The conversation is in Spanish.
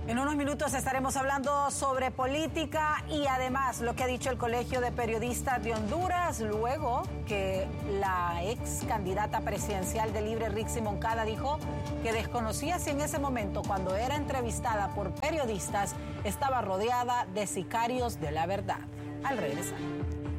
En unos minutos estaremos hablando sobre política y además lo que ha dicho el Colegio de Periodistas de Honduras luego que la ex candidata presidencial de Libre, Rixi Moncada, dijo que desconocía si en ese momento, cuando era entrevistada por periodistas, estaba rodeada de sicarios de la verdad. Al regresar.